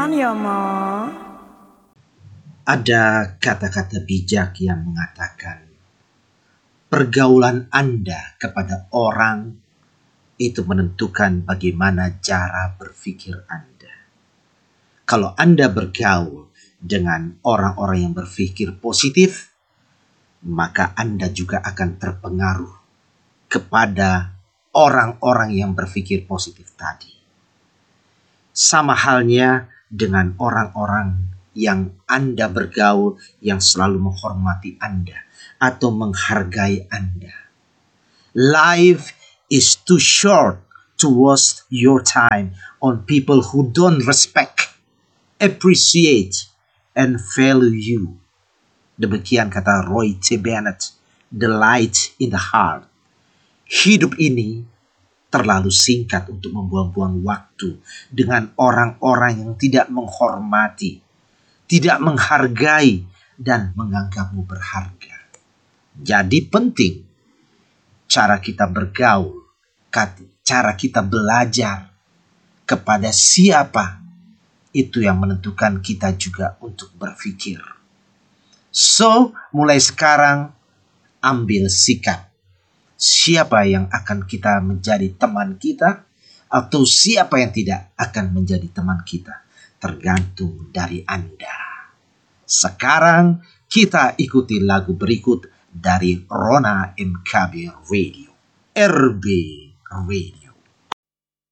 Tenan ya, Ma. Ada kata-kata bijak yang mengatakan, pergaulan Anda kepada orang itu menentukan bagaimana cara berpikir Anda. Kalau Anda bergaul dengan orang-orang yang berpikir positif, maka Anda juga akan terpengaruh kepada orang-orang yang berpikir positif tadi. Sama halnya dengan orang-orang yang Anda bergaul yang selalu menghormati Anda atau menghargai Anda. Life is too short to waste your time on people who don't respect, appreciate, and value you. Demikian kata Roy T. Bennett, The Light in the Heart. Hidup ini terlalu singkat untuk membuang-buang waktu dengan orang-orang yang tidak menghormati, tidak menghargai, dan menganggapmu berharga. Jadi penting cara kita bergaul, cara kita belajar kepada siapa, itu yang menentukan kita juga untuk berpikir. So, mulai sekarang ambil sikap. Siapa yang akan kita menjadi teman kita atau siapa yang tidak akan menjadi teman kita, tergantung dari Anda. Sekarang kita ikuti lagu berikut dari Rona MKB Radio, RB Radio.